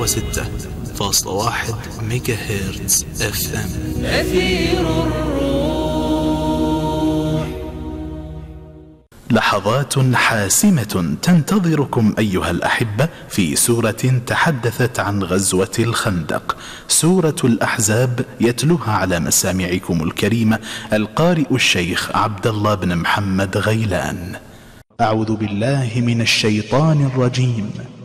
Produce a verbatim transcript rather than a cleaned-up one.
وستة فاصلة واحد ميجا هرتز اف ام. أثير الروح. لحظات حاسمة تنتظركم أيها الأحبة في سورة تحدثت عن غزوة الخندق، سورة الأحزاب، يتلوها على مسامعكم الكريمة القارئ الشيخ عبد الله بن محمد غيلان. أعوذ بالله من الشيطان الرجيم.